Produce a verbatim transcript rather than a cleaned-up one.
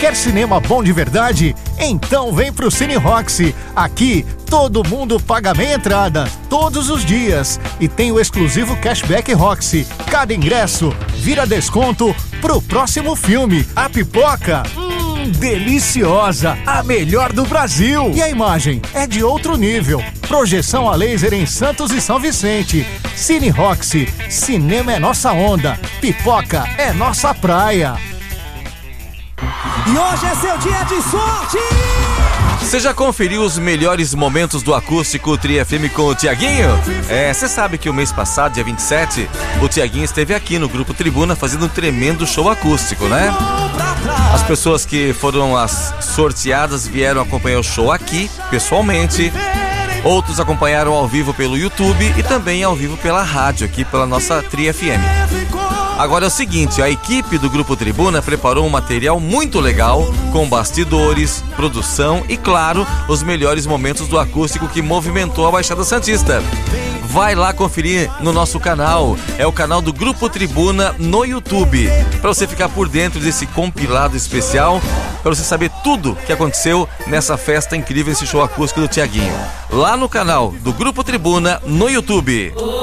Quer cinema bom de verdade? Então vem pro Cine Roxy. Aqui, todo mundo paga meia entrada, todos os dias. E tem o exclusivo Cashback Roxy. Cada ingresso vira desconto pro próximo filme. A pipoca, hum, deliciosa, a melhor do Brasil. E a imagem é de outro nível. Projeção a laser em Santos e São Vicente. Cine Roxy, cinema é nossa onda, pipoca é nossa praia. E hoje é seu dia de sorte! Você já conferiu os melhores momentos do acústico Tri F M com o Tiaguinho? É, você sabe que o mês passado, dia vinte e sete, o Tiaguinho esteve aqui no Grupo Tribuna fazendo um tremendo show acústico, né? As pessoas que foram as sorteadas vieram acompanhar o show aqui, pessoalmente. Outros acompanharam ao vivo pelo YouTube e também ao vivo pela rádio, aqui pela nossa Tri F M. Agora é o seguinte, a equipe do Grupo Tribuna preparou um material muito legal, com bastidores, produção e, claro, os melhores momentos do acústico que movimentou a Baixada Santista. Vai lá conferir no nosso canal, é o canal do Grupo Tribuna no YouTube, para você ficar por dentro desse compilado especial, para você saber tudo que aconteceu nessa festa incrível, esse show acústico do Tiaguinho. Lá no canal do Grupo Tribuna no YouTube.